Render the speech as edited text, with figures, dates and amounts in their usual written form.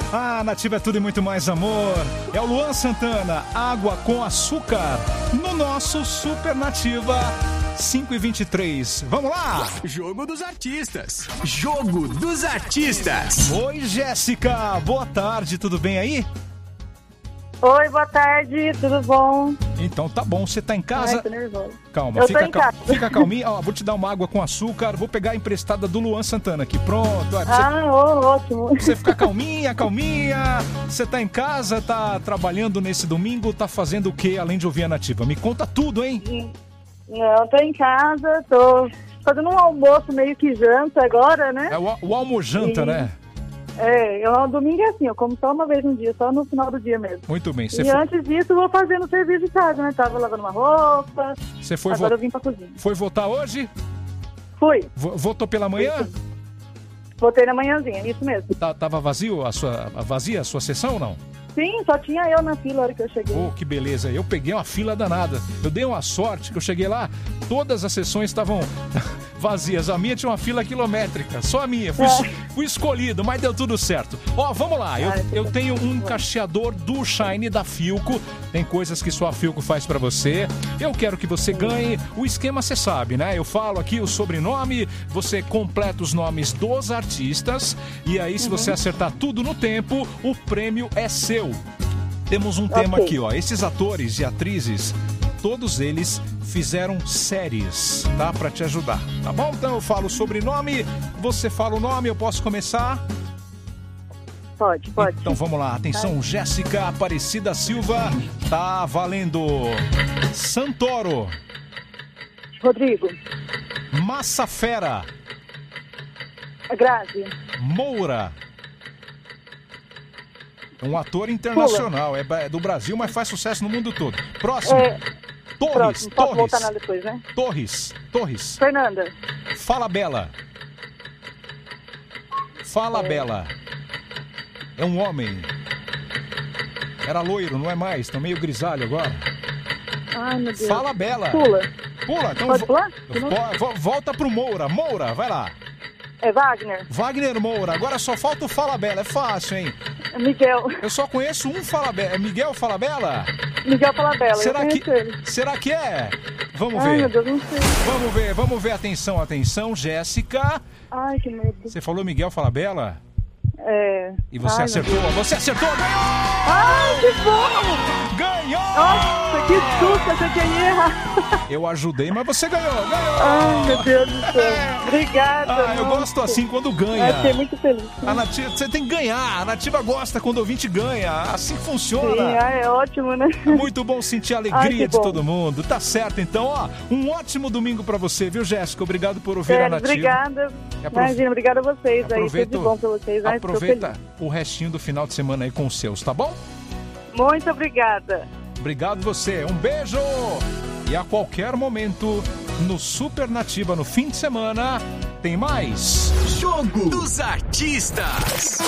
Ah, Nativa é tudo e muito mais amor. É o Luan Santana, água com açúcar, no nosso Super Nativa 5h23. Vamos lá! Jogo dos Artistas. Jogo dos Artistas. Oi, Jéssica. Boa tarde, tudo bem aí? Oi, boa tarde, tudo bom? Então tá bom, você tá em casa? Ai, tô nervosa. Calma, Eu tô em casa. fica calminha. Ó, vou te dar uma água com açúcar, vou pegar a emprestada do Luan Santana aqui. Pronto. Ótimo. Você fica calminha. Você tá em casa, tá trabalhando nesse domingo, tá fazendo o que além de ouvir a Nativa? Me conta tudo, hein? Não, tô em casa, tô fazendo um almoço meio que janta agora, né? É o almojanta, né? Domingo é assim, eu como só uma vez no dia, só no final do dia mesmo. Muito bem. Antes disso, eu vou fazendo serviço de casa, né? Tava lavando uma roupa, agora eu vim pra cozinha. Foi votar hoje? Fui. Votou pela manhã? Votei na manhãzinha, isso mesmo. Tava vazia a sua sessão ou não? Sim, só tinha eu na fila na hora que eu cheguei. Oh, que beleza. Eu peguei uma fila danada. Eu dei uma sorte que eu cheguei lá, todas as sessões estavam vazias. A minha tinha uma fila quilométrica. Só a minha. Fui escolhido, mas deu tudo certo. Ó, vamos lá. Eu tenho um cacheador do Shine da Philco. Tem coisas que só a Philco faz pra você. Eu quero que você ganhe. O esquema você sabe, né? Eu falo aqui o sobrenome, você completa os nomes dos artistas. E aí, se você acertar tudo no tempo, o prêmio é seu. Temos um tema aqui, ó. Esses atores e atrizes, todos eles fizeram séries, tá? Pra te ajudar, tá bom? Então eu falo o sobrenome, você fala o nome, eu posso começar? Pode. Então vamos lá, atenção, Jéssica Aparecida Silva, tá valendo. Santoro. Rodrigo. Massafera. Grazi. Moura. Um ator internacional, é do Brasil, mas faz sucesso no mundo todo. Próximo. Torres. Não posso voltar nada depois, né? Torres. Fernanda. Fala Bela. É um homem. Era loiro, não é mais. Tá meio grisalho agora. Ai, meu Deus. Fala Bela. Pula. Então Pode pular? Volta pro Moura. Moura, vai lá. É Wagner. Wagner Moura. Agora só falta o Fala Bela. É fácil, hein? Miguel. Eu só conheço um Fala Bela. É Miguel Fala Bela? Miguel Fala Bela. Será que é? Vamos ver. Ai, meu Deus, não sei. Vamos ver. Atenção, Jéssica. Ai, que medo. Você falou Miguel Fala Bela? E você acertou? Você acertou, ganhou! Ai, que bom! Ganhou! Nossa, que susto, achei que eu ia errar. Eu ajudei, mas você ganhou! Ai, meu Deus do céu. Obrigada. Eu gosto assim quando ganha. Fiquei muito feliz. A Nativa, você tem que ganhar. A Nativa gosta quando o ouvinte ganha. Assim funciona. Sim, é ótimo, né? É muito bom sentir a alegria de todo mundo. Tá certo, então, ó. Um ótimo domingo pra você, viu, Jéssica? Obrigado por ouvir a Nativa. Obrigada. Imagina, obrigada a vocês. Aproveita, tudo bom pra vocês. Aproveita o restinho do final de semana aí com os seus, tá bom? Muito obrigada. Obrigado você. Um beijo! E a qualquer momento, no Super Nativa, no fim de semana, tem mais Jogo dos Artistas.